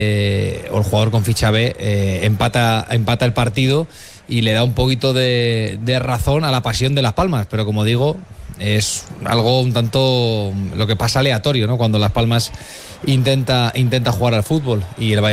o el jugador con ficha B empata el partido y le da un poquito de razón a la pasión de Las Palmas, pero como digo, es algo un tanto lo que pasa aleatorio, ¿no? Cuando Las Palmas intenta jugar al fútbol y el